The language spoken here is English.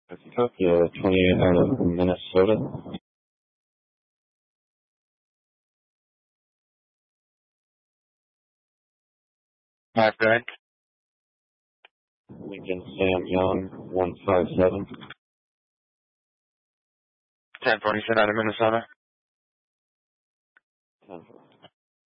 Tokyo 28 out of Minnesota. Hi, Frank. Lincoln Sam Young, 157. 1047 out of Minnesota.